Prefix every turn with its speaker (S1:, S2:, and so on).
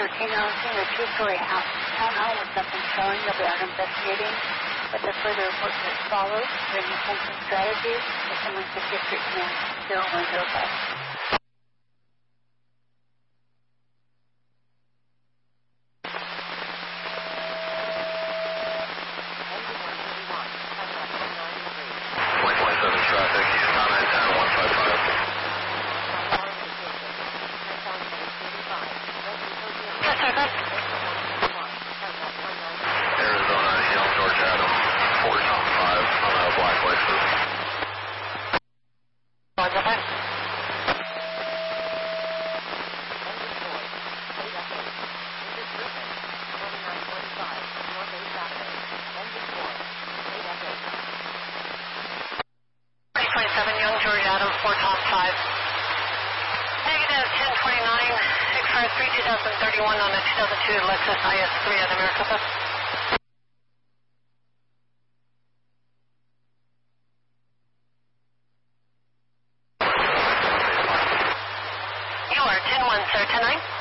S1: 13 a two-story townhome with nothing showing. They'll be out investigating. But the further report as follows. Bringing sensing strategies. The someone to District Command 0105.
S2: Young George Adam, 4 Tom 5. Negative 1029, Express 3 2031 on a 2002 Lexus IS3 out of Maricopa. You are 10-1, sir, 10-9.